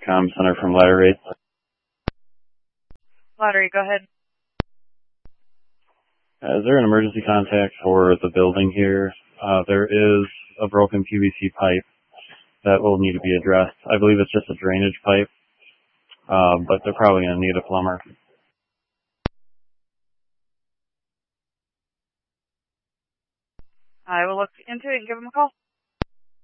comm center from Ladder 8. Ladder 8, go ahead. Is there an emergency contact for the building here? There is a broken PVC pipe that will need to be addressed. I believe it's just a drainage pipe, but they're probably going to need a plumber. I will look into it and give them a call.